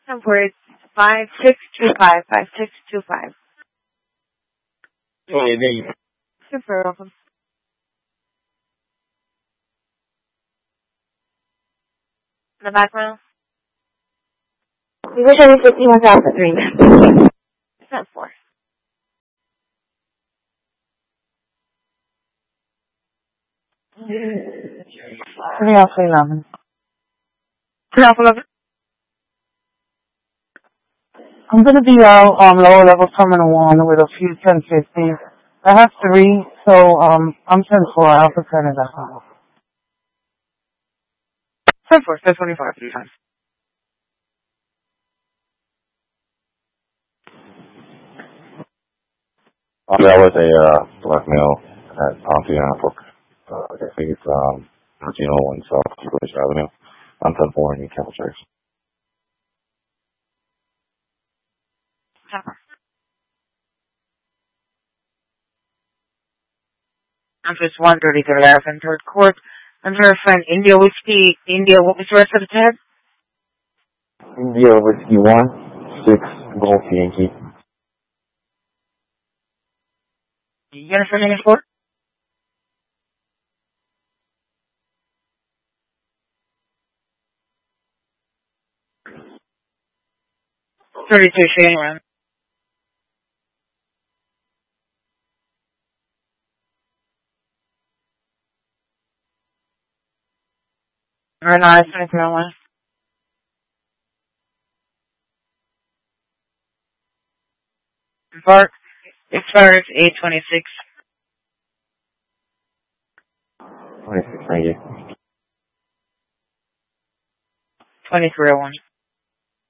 Number is 5625, 5625. You're very welcome. In the background? We wish I was 51,003. 4. Alpha 11. Alpha 11. I'm going to be out on lower level terminal 1 with a few 1050. I have 3, so I'm 10-4, Alpha Canada. 10-4, 10-25, 3 times. That was a black male at Pontiac. I think it's 1301 South Village Avenue. I'm 10-4 in Capital Checks. I'm just 133rd Avenue, 3rd Court. I'm verifying India Whiskey. India, what was the rest of the tag? India Whiskey 1, 6, Golf Yankee. Jennifer name is 4? Shane Run. Or no, it's 2301. Bart, expires 826. 26, thank you. 2301.